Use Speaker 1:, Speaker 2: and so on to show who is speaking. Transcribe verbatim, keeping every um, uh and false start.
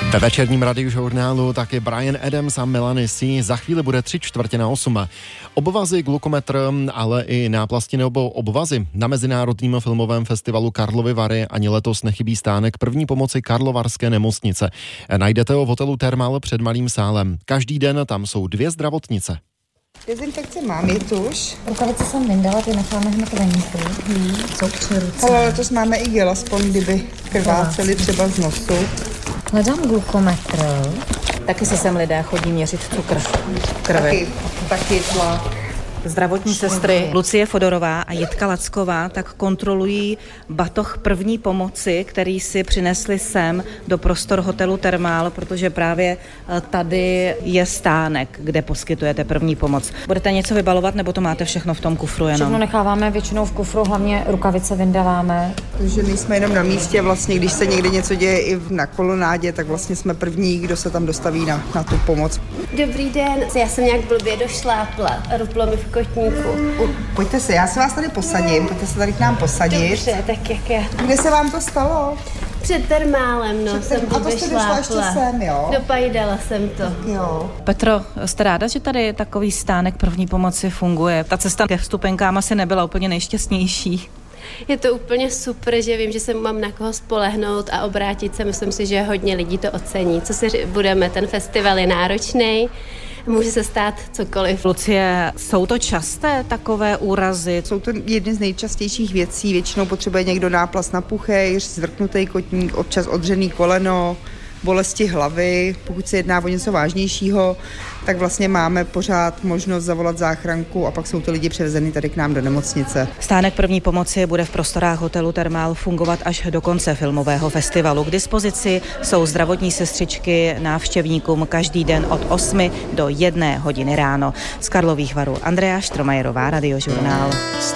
Speaker 1: Ve večerním radiožurnálu taky Bryan Adams a Melanie C. Za chvíli bude tři čtvrtě na osm. Obvazy, glukometr, ale i náplasti nebo obvazy. Na Mezinárodním filmovém festivalu Karlovy Vary ani letos nechybí stánek první pomoci Karlovarské nemocnice. Najdete ho v hotelu Thermal před Malým sálem. Každý den tam jsou dvě zdravotnice.
Speaker 2: Dezinfekce mám, je tuž.
Speaker 3: Rukavice jsem vyndala, ty necháme hned venku. Hmm, jsou při ruce.
Speaker 2: Ale letos máme i gel, aspoň kdyby krváceli třeba z nosu.
Speaker 3: Hledám glukometr.
Speaker 4: Taky se sem lidé chodí měřit cukr krve.
Speaker 2: Taky, taky tlak.
Speaker 4: Zdravotní sestry Lucie Fodorová a Jitka Lacková tak kontrolují batoh první pomoci, který si přinesli sem do prostor hotelu Thermal, protože právě tady je stánek, kde poskytujete první pomoc. Budete něco vybalovat, nebo to máte všechno v tom kufru jenom?
Speaker 3: Všechno necháváme většinou v kufru, hlavně rukavice vyndáváme.
Speaker 2: Takže nejsme jenom na místě, vlastně když se někdy něco děje i na kolonádě, tak vlastně jsme první, kdo se tam dostaví na, na tu pomoc.
Speaker 5: Dobrý den, já jsem nějak blbě došlápla, ruplo mi v kotníku.
Speaker 2: Pojďte se, já se vás tady posadím, pojďte se tady k nám posadit.
Speaker 5: Dobře, tak jak je.
Speaker 2: Kde se vám to stalo?
Speaker 5: Před Thermálem, no,
Speaker 2: Před
Speaker 5: jsem
Speaker 2: A to jste došla ještě sem, jo?
Speaker 5: Dopajdala jsem to.
Speaker 2: Tak jo.
Speaker 4: Petro, jste ráda, že tady takový stánek první pomoci funguje? Ta cesta ke vstupenkám asi nebyla úplně nejšťastnější.
Speaker 5: Je to úplně super, že vím, že se mám na koho spolehnout a obrátit se. Myslím si, že hodně lidí to ocení. Co si budeme, ten festival je náročný. Může se stát cokoliv.
Speaker 4: Lucie, jsou to časté takové úrazy?
Speaker 2: Jsou to jedny z nejčastějších věcí. Většinou potřebuje někdo náplast na puchejř, zvrknutý kotník, občas odřený koleno, bolesti hlavy. Pokud se jedná o něco vážnějšího, tak vlastně máme pořád možnost zavolat záchranku a pak jsou ty lidi převezeny tady k nám do nemocnice.
Speaker 4: Stánek první pomoci bude v prostorách hotelu Thermal fungovat až do konce filmového festivalu. K dispozici jsou zdravotní sestřičky návštěvníkům každý den od osmi do jedné hodiny ráno. Z Karlových Varů Andrea Štromajerová, Radiožurnál.